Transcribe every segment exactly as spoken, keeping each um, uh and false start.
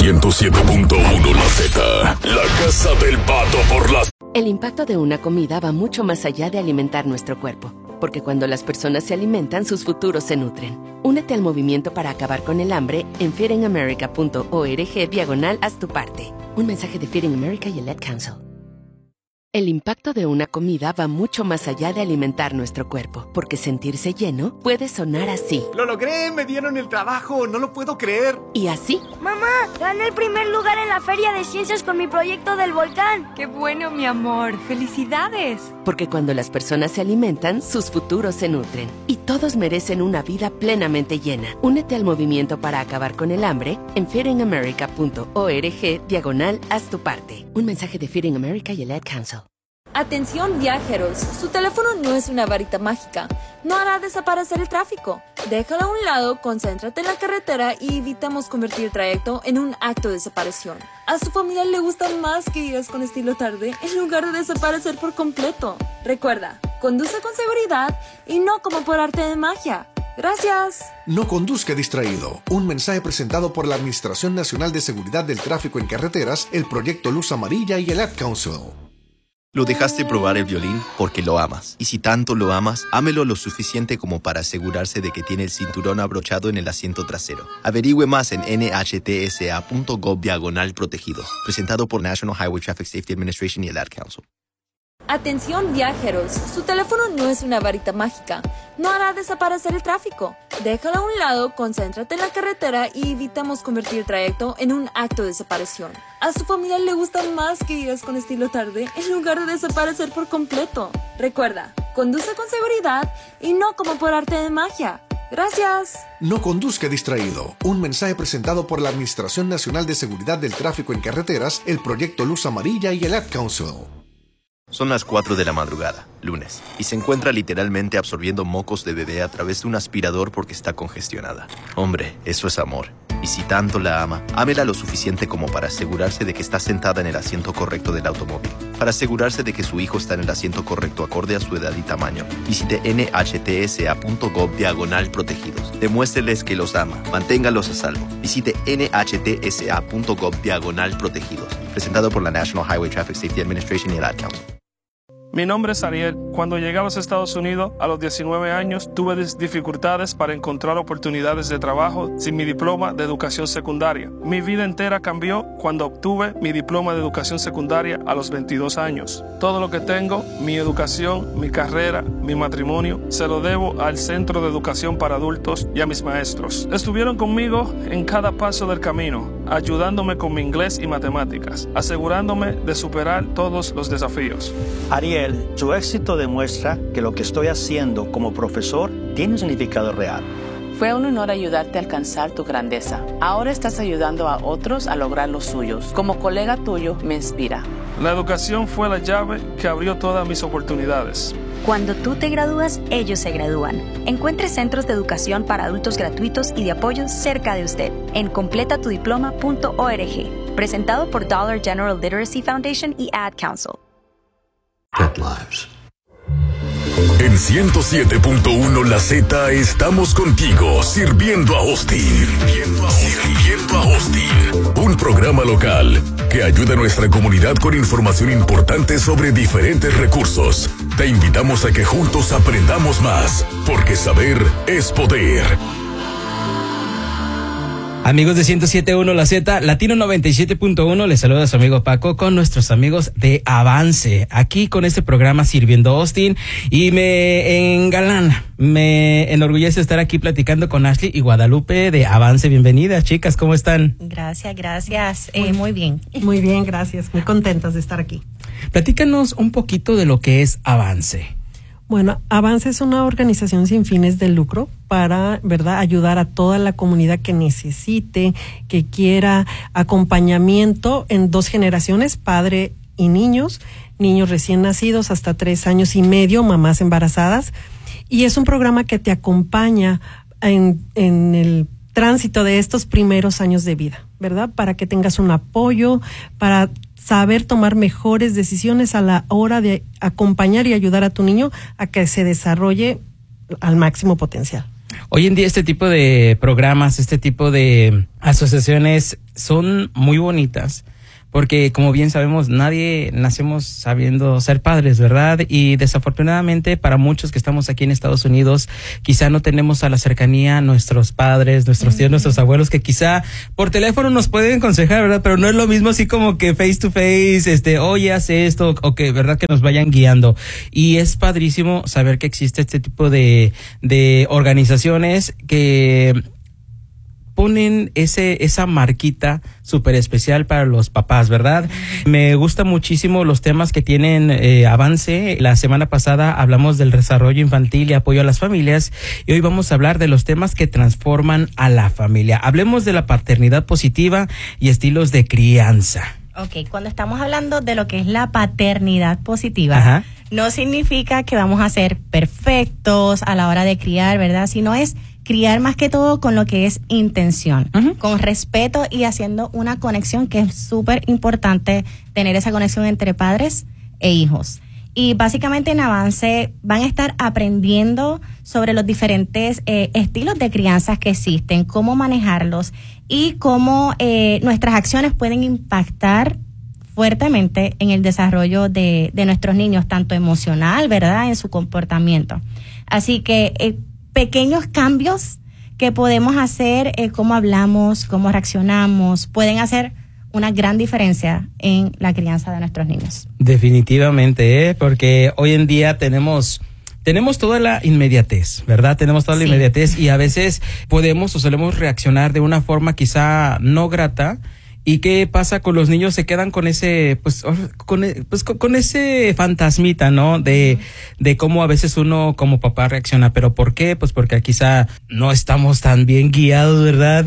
ciento siete punto uno La Z, la casa del pato por las... El impacto de una comida va mucho más allá de alimentar nuestro cuerpo, porque cuando las personas se alimentan, sus futuros se nutren. Únete al movimiento para acabar con el hambre en feedingamerica.org diagonal haz tu parte. Un mensaje de Feeding America y el Ad Council. El impacto de una comida va mucho más allá de alimentar nuestro cuerpo, porque sentirse lleno puede sonar así. ¡Lo logré! ¡Me dieron el trabajo! ¡No lo puedo creer! Y así. ¡Mamá! ¡Gané el primer lugar en la Feria de Ciencias con mi proyecto del volcán! ¡Qué bueno, mi amor! ¡Felicidades! Porque cuando las personas se alimentan, sus futuros se nutren. Y todos merecen una vida plenamente llena. Únete al movimiento para acabar con el hambre en feedingamerica.org diagonal haz tu parte. Un mensaje de Feeding America y el Ad Council. Atención viajeros, su teléfono no es una varita mágica, no hará desaparecer el tráfico. Déjalo a un lado, concéntrate en la carretera y evitamos convertir el trayecto en un acto de separación. A su familia le gusta más que vivas con estilo tarde en lugar de desaparecer por completo. Recuerda, conduce con seguridad y no como por arte de magia. Gracias. No conduzca distraído. Un mensaje presentado por la Administración Nacional de Seguridad del Tráfico en Carreteras, el Proyecto Luz Amarilla y el Ad Council. Lo dejaste probar el violín porque lo amas. Y si tanto lo amas, ámelo lo suficiente como para asegurarse de que tiene el cinturón abrochado en el asiento trasero. Averigüe más en nhtsa.gov diagonal protegido. Presentado por National Highway Traffic Safety Administration y el Ad Council. Atención viajeros, su teléfono no es una varita mágica, no hará desaparecer el tráfico. Déjalo a un lado, concéntrate en la carretera y evitamos convertir el trayecto en un acto de separación. A su familia le gusta más que vivas con estilo tarde en lugar de desaparecer por completo. Recuerda, conduce con seguridad y no como por arte de magia. Gracias. No conduzca distraído. Un mensaje presentado por la Administración Nacional de Seguridad del Tráfico en Carreteras, el Proyecto Luz Amarilla y el Ad Council. Son las cuatro de la madrugada, lunes, y se encuentra literalmente absorbiendo mocos de bebé a través de un aspirador porque está congestionada. Hombre, eso es amor. Y si tanto la ama, ámela lo suficiente como para asegurarse de que está sentada en el asiento correcto del automóvil, para asegurarse de que su hijo está en el asiento correcto acorde a su edad y tamaño. Visite nhtsa.gov diagonal protegidos. Demuéstreles que los ama. Manténgalos a salvo. Visite nhtsa.gov diagonal protegidos. Presentado por la National Highway Traffic Safety Administration y el Ad Council. Mi nombre es Ariel. Cuando llegué a los Estados Unidos a los diecinueve años, tuve dificultades para encontrar oportunidades de trabajo sin mi diploma de educación secundaria. Mi vida entera cambió cuando obtuve mi diploma de educación secundaria a los veintidós años. Todo lo que tengo, mi educación, mi carrera, mi matrimonio, se lo debo al Centro de Educación para Adultos y a mis maestros. Estuvieron conmigo en cada paso del camino, ayudándome con mi inglés y matemáticas, asegurándome de superar todos los desafíos. Ariel, tu éxito demuestra que lo que estoy haciendo como profesor tiene un significado real. Fue un honor ayudarte a alcanzar tu grandeza. Ahora estás ayudando a otros a lograr los suyos. Como colega tuyo, me inspira. La educación fue la llave que abrió todas mis oportunidades. Cuando tú te gradúas, ellos se gradúan. Encuentre centros de educación para adultos gratuitos y de apoyo cerca de usted en completa tu diploma punto org. Presentado por Dollar General Literacy Foundation y Ad Council. Headlines. En ciento siete punto uno La Z estamos contigo, sirviendo a Austin. Sirviendo a Austin. Sirviendo a Austin. Un programa local que ayuda a nuestra comunidad con información importante sobre diferentes recursos. Te invitamos a que juntos aprendamos más, porque saber es poder. Amigos de ciento siete punto uno La Z, Latino noventa y siete punto uno, les saluda a su amigo Paco con nuestros amigos de Avance, aquí con este programa Sirviendo a Austin, y me engalana, me enorgullece estar aquí platicando con Ashley y Guadalupe de Avance. Bienvenidas, chicas, ¿cómo están? Gracias, gracias, eh, muy bien. Muy bien, gracias, muy contentas de estar aquí. Platícanos un poquito de lo que es Avance. Bueno, Avance es una organización sin fines de lucro para, ¿verdad?, ayudar a toda la comunidad que necesite, que quiera acompañamiento en dos generaciones, padre y niños, niños recién nacidos hasta tres años y medio, mamás embarazadas. Y es un programa que te acompaña en, en el tránsito de estos primeros años de vida, ¿verdad? Para que tengas un apoyo, para saber tomar mejores decisiones a la hora de acompañar y ayudar a tu niño a que se desarrolle al máximo potencial. Hoy en día este tipo de programas, este tipo de asociaciones son muy bonitas. Porque como bien sabemos, nadie nacemos sabiendo ser padres, ¿verdad? Y desafortunadamente para muchos que estamos aquí en Estados Unidos, quizá no tenemos a la cercanía a nuestros padres, nuestros tíos, uh-huh. nuestros abuelos, que quizá por teléfono nos pueden aconsejar, ¿verdad? Pero no es lo mismo así como que face to face, este, oye, haz esto, o que, ¿verdad? Que nos vayan guiando. Y es padrísimo saber que existe este tipo de, de organizaciones que ponen ese esa marquita súper especial para los papás, ¿verdad? Me gusta muchísimo los temas que tienen eh, avance. La semana pasada hablamos del desarrollo infantil y apoyo a las familias, y hoy vamos a hablar de los temas que transforman a la familia. Hablemos de la paternidad positiva y estilos de crianza. Ok, cuando estamos hablando de lo que es la paternidad positiva, Ajá. no significa que vamos a ser perfectos a la hora de criar, ¿verdad? Sino es criar más que todo con lo que es intención, uh-huh. con respeto y haciendo una conexión, que es súper importante tener esa conexión entre padres e hijos. Y básicamente en Avance van a estar aprendiendo sobre los diferentes eh, estilos de crianza que existen, cómo manejarlos y cómo eh, nuestras acciones pueden impactar fuertemente en el desarrollo de, de nuestros niños, tanto emocional, ¿verdad?, en su comportamiento. Así que eh, pequeños cambios que podemos hacer, eh, cómo hablamos, cómo reaccionamos, pueden hacer una gran diferencia en la crianza de nuestros niños. Definitivamente, ¿eh? Porque hoy en día tenemos tenemos toda la inmediatez, ¿verdad? Tenemos toda la sí. inmediatez, y a veces podemos o solemos reaccionar de una forma quizá no grata. ¿Y qué pasa con los niños? Se quedan con ese, pues, con, pues, con, con ese fantasmita, ¿no? De, de cómo a veces uno como papá reacciona. ¿Pero por qué? Pues porque quizá no estamos tan bien guiados, ¿verdad?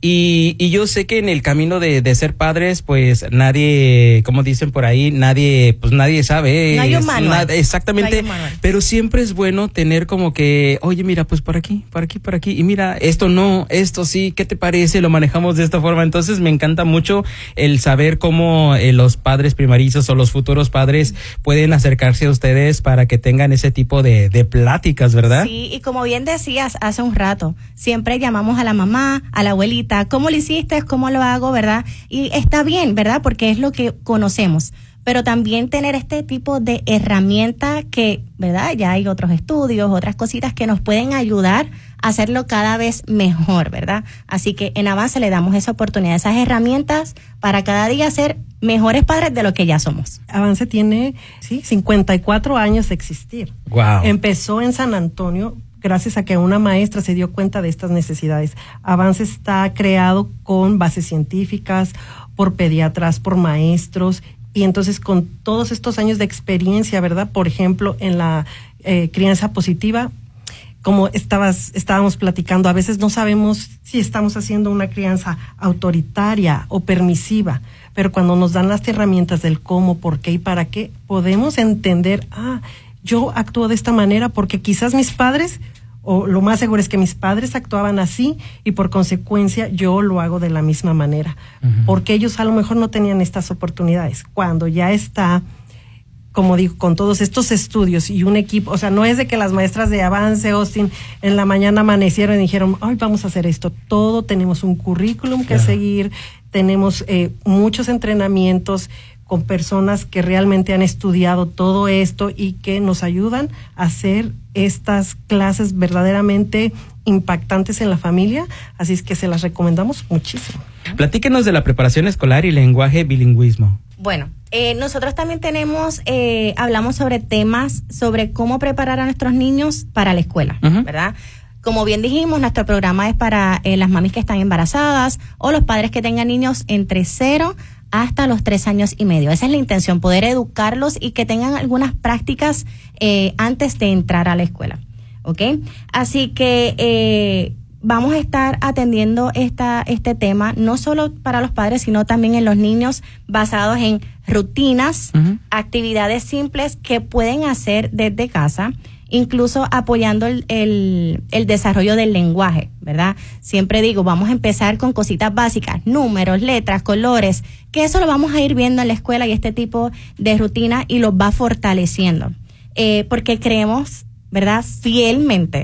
Y, y yo sé que en el camino de, de ser padres, pues nadie, como dicen por ahí, nadie, pues nadie sabe. No hay un manual. Nada, exactamente. No hay un manual. Pero siempre es bueno tener como que, oye, mira, pues por aquí, por aquí, por aquí. Y mira, esto no, esto sí, ¿qué te parece? Lo manejamos de esta forma. Entonces me encanta mucho el saber cómo eh, los padres primarizos o los futuros padres pueden acercarse a ustedes para que tengan ese tipo de, de pláticas, ¿verdad? Sí, y como bien decías hace un rato, siempre llamamos a la mamá, a la abuelita, ¿cómo lo hiciste? ¿Cómo lo hago? ¿Verdad? Y está bien, ¿verdad? Porque es lo que conocemos. Pero también tener este tipo de herramienta que, ¿verdad? Ya hay otros estudios, otras cositas que nos pueden ayudar a hacerlo cada vez mejor, ¿verdad? Así que en Avance le damos esa oportunidad, esas herramientas para cada día ser mejores padres de lo que ya somos. Avance tiene, sí, cincuenta y cuatro años de existir. Wow. Empezó en San Antonio gracias a que una maestra se dio cuenta de estas necesidades. Avance está creado con bases científicas, por pediatras, por maestros. Y entonces con todos estos años de experiencia, ¿verdad? Por ejemplo, en la eh, crianza positiva, como estabas, estábamos platicando, a veces no sabemos si estamos haciendo una crianza autoritaria o permisiva, pero cuando nos dan las herramientas del cómo, por qué y para qué, podemos entender, ah, yo actúo de esta manera porque quizás mis padres, o lo más seguro es que mis padres actuaban así y por consecuencia yo lo hago de la misma manera, uh-huh. porque ellos a lo mejor no tenían estas oportunidades. Cuando ya está, como digo, con todos estos estudios y un equipo, o sea, no es de que las maestras de Avance, Austin, en la mañana amanecieron y dijeron, ay, vamos a hacer esto. Todo tenemos un currículum que uh-huh. seguir, tenemos eh, muchos entrenamientos con personas que realmente han estudiado todo esto y que nos ayudan a hacer estas clases verdaderamente impactantes en la familia, así es que se las recomendamos muchísimo. Platíquenos de la preparación escolar y lenguaje bilingüismo. Bueno, eh, nosotros también tenemos, eh, hablamos sobre temas, sobre cómo preparar a nuestros niños para la escuela, uh-huh. ¿verdad? Como bien dijimos, nuestro programa es para eh, las mamis que están embarazadas o los padres que tengan niños entre cero hasta los tres años y medio. Esa es la intención, poder educarlos y que tengan algunas prácticas eh, antes de entrar a la escuela, ¿ok? Así que eh, vamos a estar atendiendo esta este tema, no solo para los padres, sino también en los niños, basados en rutinas, uh-huh. actividades simples que pueden hacer desde casa, incluso apoyando el, el, el desarrollo del lenguaje, ¿verdad? Siempre digo, vamos a empezar con cositas básicas, números, letras, colores, que eso lo vamos a ir viendo en la escuela y este tipo de rutina y los va fortaleciendo. Eh, porque creemos, ¿verdad?, fielmente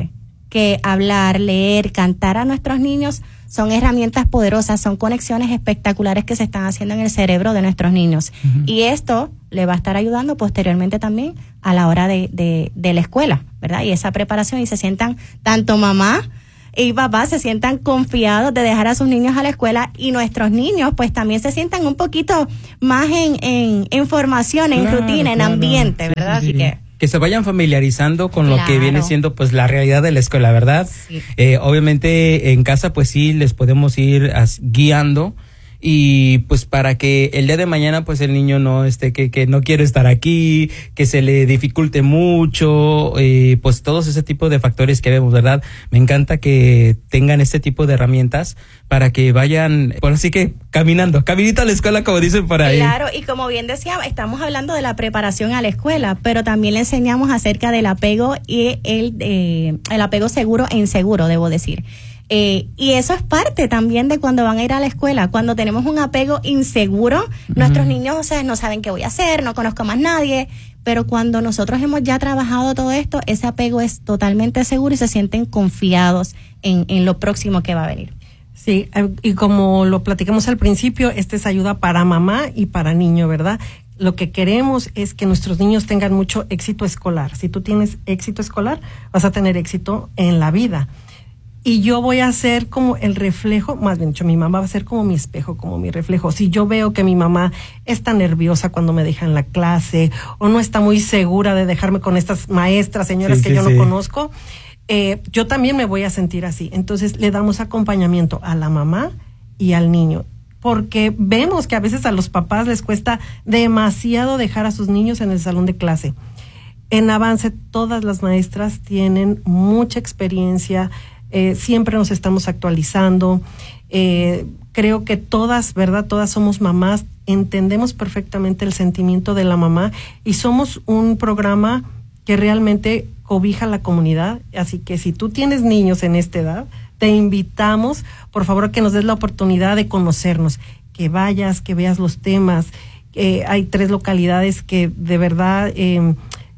que hablar, leer, cantar a nuestros niños son herramientas poderosas, son conexiones espectaculares que se están haciendo en el cerebro de nuestros niños. Uh-huh. Y esto le va a estar ayudando posteriormente también a la hora de, de, de la escuela, ¿verdad? Y esa preparación, y se sientan, tanto mamá y papá se sientan confiados de dejar a sus niños a la escuela, y nuestros niños pues también se sientan un poquito más en, en, en formación, en claro, rutina, en claro. ambiente, ¿verdad? Sí, sí, sí. Así que... que se vayan familiarizando con claro. lo que viene siendo pues la realidad de la escuela, ¿verdad? Sí. Eh, obviamente en casa pues sí les podemos ir as, guiando, y pues para que el día de mañana pues el niño no esté que, que no quiere estar aquí, que se le dificulte mucho, eh, pues todos ese tipo de factores que vemos, ¿verdad? Me encanta que tengan este tipo de herramientas para que vayan, por así que caminando, caminito a la escuela, como dicen por ahí. Claro, y como bien decía, estamos hablando de la preparación a la escuela, pero también le enseñamos acerca del apego y el, eh, el apego seguro e inseguro, debo decir. Eh, y eso es parte también de cuando van a ir a la escuela. Cuando tenemos un apego inseguro, uh-huh. nuestros niños, o sea, no saben qué voy a hacer, no conozco a más nadie, pero cuando nosotros hemos ya trabajado todo esto, ese apego es totalmente seguro y se sienten confiados en, en lo próximo que va a venir. Sí, y como lo platicamos al principio, esta es ayuda para mamá y para niño, ¿verdad? Lo que queremos es que nuestros niños tengan mucho éxito escolar. Si tú tienes éxito escolar, vas a tener éxito en la vida. Y yo voy a ser como el reflejo, más bien dicho, mi mamá va a ser como mi espejo, como mi reflejo. Si yo veo que mi mamá está nerviosa cuando me deja en la clase, o no está muy segura de dejarme con estas maestras, señoras sí, que sí, yo sí. no conozco, eh, yo también me voy a sentir así. Entonces le damos acompañamiento a la mamá y al niño, porque vemos que a veces a los papás les cuesta demasiado dejar a sus niños en el salón de clase. En Avance todas las maestras tienen mucha experiencia. Eh, siempre nos estamos actualizando. Eh, creo que todas, ¿verdad? Todas somos mamás, entendemos perfectamente el sentimiento de la mamá, y somos un programa que realmente cobija a la comunidad. Así que si tú tienes niños en esta edad, te invitamos, por favor, a que nos des la oportunidad de conocernos, que vayas, que veas los temas. Eh, hay tres localidades que de verdad eh,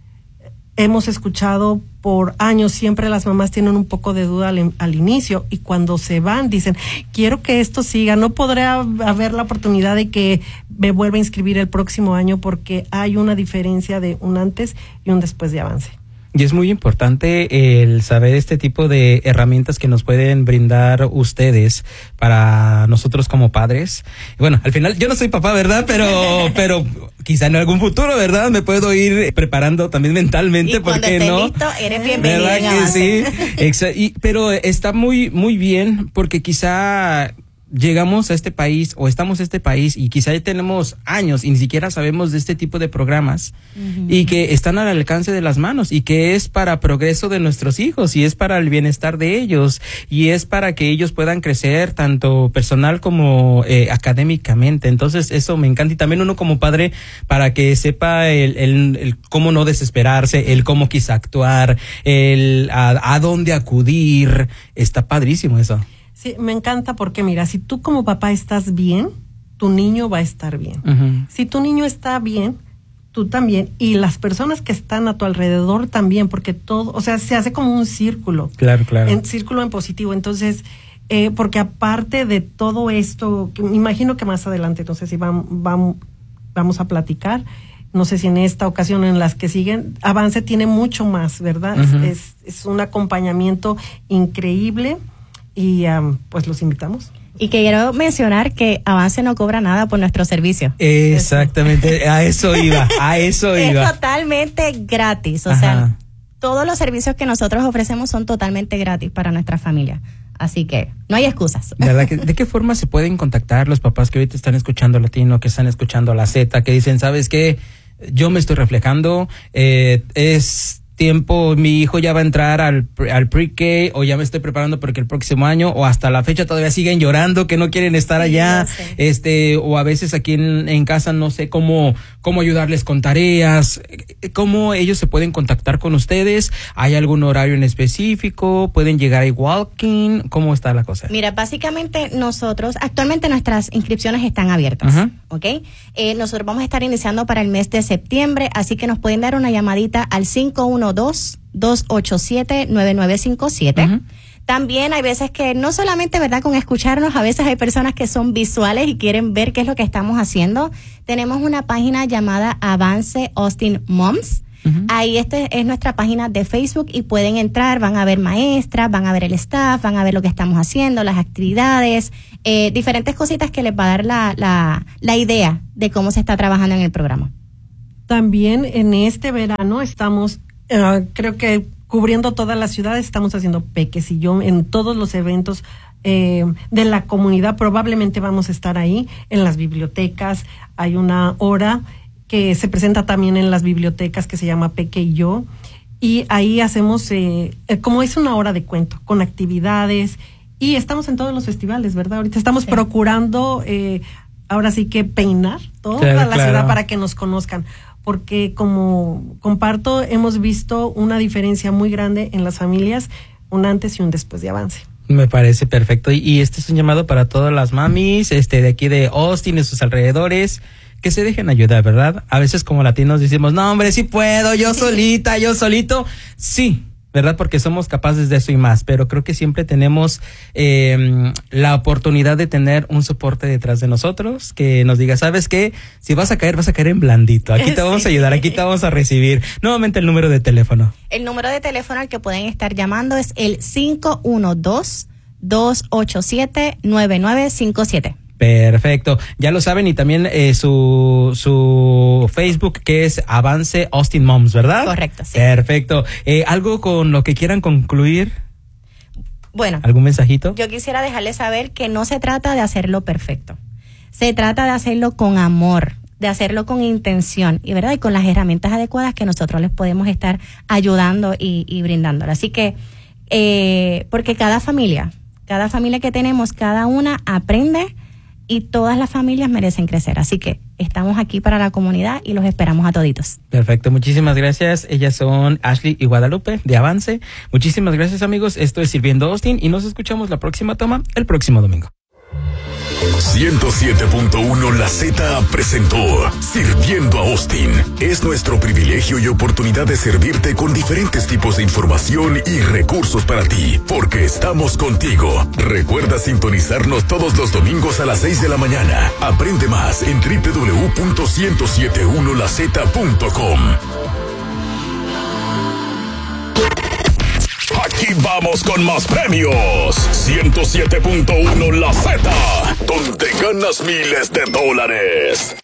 hemos escuchado por años. Siempre las mamás tienen un poco de duda al, al inicio, y cuando se van dicen, quiero que esto siga, no podré haber la oportunidad de que me vuelva a inscribir el próximo año, porque hay una diferencia de un antes y un después de Avance. Y es muy importante el saber este tipo de herramientas que nos pueden brindar ustedes para nosotros como padres. Bueno, al final yo no soy papá, ¿verdad? Pero pero quizá en algún futuro, ¿verdad? Me puedo ir preparando también mentalmente, ¿por qué no? Listo, eres bienvenido. ¿Verdad que sí? Exa- y, pero está muy muy bien, porque quizá llegamos a este país o estamos en este país y quizá ya tenemos años y ni siquiera sabemos de este tipo de programas, uh-huh. y que están al alcance de las manos, y que es para progreso de nuestros hijos, y es para el bienestar de ellos, y es para que ellos puedan crecer tanto personal como eh, académicamente. Entonces eso me encanta, y también uno como padre para que sepa el, el, el cómo no desesperarse, el cómo quizá actuar, el a, a dónde acudir. Está padrísimo eso. Sí, me encanta, porque mira, si tú como papá estás bien, tu niño va a estar bien. Uh-huh. Si tu niño está bien, tú también, y las personas que están a tu alrededor también, porque todo, o sea, se hace como un círculo. Claro, claro. En círculo en positivo. Entonces, eh, porque aparte de todo esto, que me imagino que más adelante, entonces sí vamos, vamos, vamos a platicar. No sé si en esta ocasión, en las que siguen, Avance tiene mucho más, ¿verdad? Uh-huh. Es, es un acompañamiento increíble. Y um, pues los invitamos. Y que quiero mencionar que Avance no cobra nada por nuestro servicio. Exactamente, a eso iba, a eso iba. Es totalmente gratis, o Ajá. sea, todos los servicios que nosotros ofrecemos son totalmente gratis para nuestra familia. Así que no hay excusas. ¿Verdad? ¿De qué forma se pueden contactar los papás que ahorita están escuchando Latino, que están escuchando La Z, que dicen, ¿sabes qué? Yo me estoy reflejando, eh, es... tiempo, mi hijo ya va a entrar al, al pre-K, o ya me estoy preparando porque el próximo año, o hasta la fecha todavía siguen llorando que no quieren estar allá, sí, este, o a veces aquí en, en casa no sé cómo, cómo ayudarles con tareas, cómo ellos se pueden contactar con ustedes. ¿Hay algún horario en específico? ¿Pueden llegar a walking? ¿Cómo está la cosa? Mira, básicamente nosotros, actualmente nuestras inscripciones están abiertas, uh-huh. ¿ok? Eh, nosotros vamos a estar iniciando para el mes de septiembre, así que nos pueden dar una llamadita al cinco uno dos, dos ocho siete, nueve nueve cinco siete. Uh-huh. También hay veces que no solamente, ¿verdad?, con escucharnos, a veces hay personas que son visuales y quieren ver qué es lo que estamos haciendo. Tenemos una página llamada Avance Austin Moms. Uh-huh. Ahí este es nuestra página de Facebook y pueden entrar, van a ver maestras, van a ver el staff, van a ver lo que estamos haciendo, las actividades, eh, diferentes cositas que les va a dar la, la, la idea de cómo se está trabajando en el programa. También en este verano estamos, uh, creo que cubriendo toda la ciudad, estamos haciendo peques y yo en todos los eventos eh, de la comunidad, probablemente vamos a estar ahí, en las bibliotecas, hay una hora que se presenta también en las bibliotecas que se llama Peque y Yo, y ahí hacemos, eh, como es una hora de cuento, con actividades, y estamos en todos los festivales, ¿verdad? Ahorita estamos sí. procurando, eh, ahora sí que peinar toda claro, la claro. ciudad para que nos conozcan, porque como comparto, hemos visto una diferencia muy grande en las familias, un antes y un después de Avance. Me parece perfecto, y, y este es un llamado para todas las mamis, este de aquí de Austin, de sus alrededores, que se dejen ayudar, ¿verdad? A veces como latinos decimos, no hombre, sí puedo, yo solita, yo solito. Sí, ¿verdad? Porque somos capaces de eso y más, pero creo que siempre tenemos eh, la oportunidad de tener un soporte detrás de nosotros, que nos diga, ¿sabes qué? Si vas a caer, vas a caer en blandito. Aquí te sí. vamos a ayudar, aquí te vamos a recibir. Nuevamente el número de teléfono. El número de teléfono al que pueden estar llamando es el cinco uno dos, dos ocho siete, nueve nueve cinco siete. Perfecto, ya lo saben, y también eh, su su Facebook, que es Avance Austin Moms, ¿verdad? Correcto, sí. Perfecto. Eh, ¿Algo con lo que quieran concluir? Bueno. ¿Algún mensajito? Yo quisiera dejarles saber que no se trata de hacerlo perfecto. Se trata de hacerlo con amor, de hacerlo con intención, y verdad, y con las herramientas adecuadas que nosotros les podemos estar ayudando y, y brindándolo. Así que, eh, porque cada familia, cada familia que tenemos, cada una aprende, y todas las familias merecen crecer. Así que estamos aquí para la comunidad y los esperamos a toditos. Perfecto, muchísimas gracias. Ellas son Ashley y Guadalupe de Avance. Muchísimas gracias, amigos. Esto es Sirviendo Austin y nos escuchamos la próxima toma el próximo domingo. ciento siete punto uno La Z presentó Sirviendo a Austin. Es nuestro privilegio y oportunidad de servirte con diferentes tipos de información y recursos para ti, porque estamos contigo. Recuerda sintonizarnos todos los domingos a las seis de la mañana. Aprende más en doble u doble u doble u punto ciento setenta y uno la z punto com. Aquí vamos con más premios. ciento siete punto uno La Z, donde ganas miles de dólares.